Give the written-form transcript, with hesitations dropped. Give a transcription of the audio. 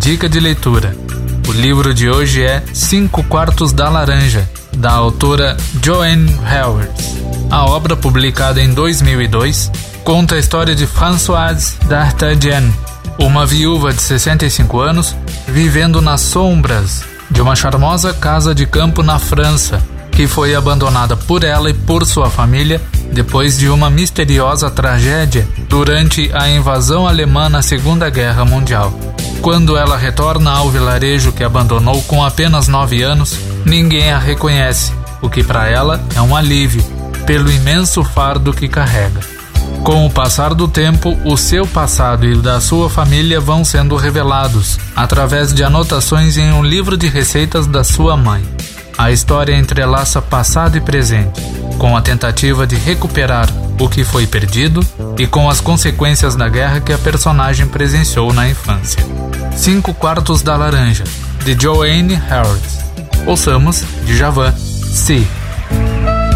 dica de leitura. O livro de hoje é 5 Quartos da Laranja, da autora Joanne Harris. A obra, publicada em 2002, conta a história de Françoise D'Artagnan, uma viúva de 65 anos vivendo nas sombras de uma charmosa casa de campo na França, que foi abandonada por ela e por sua família depois de uma misteriosa tragédia durante a invasão alemã na Segunda Guerra Mundial. Quando ela retorna ao vilarejo que abandonou com apenas 9 anos, ninguém a reconhece, o que para ela é um alívio pelo imenso fardo que carrega. Com o passar do tempo, o seu passado e o da sua família vão sendo revelados através de anotações em um livro de receitas da sua mãe. A história entrelaça passado e presente, com a tentativa de recuperar o que foi perdido e com as consequências da guerra que a personagem presenciou na infância. 5 Quartos da Laranja, de Joanne Harris. Ouçamos Djavan, Si.